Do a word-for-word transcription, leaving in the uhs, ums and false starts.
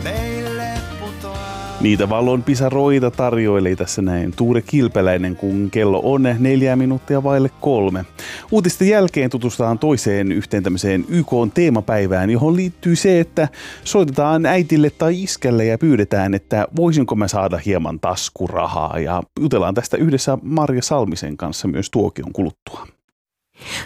Niitä valon pisaroita tarjoilee tässä näin Tuure Kilpeläinen, kun kello on neljä minuuttia vaille kolme. Uutisten jälkeen tutustutaan toiseen yhteen tämmöiseen Y K:n teemapäivään, johon liittyy se, että soitetaan äitille tai iskälle ja pyydetään, että voisinko mä saada hieman taskurahaa. Ja jutellaan tästä yhdessä Marja Salmisen kanssa myös tuokion kuluttua.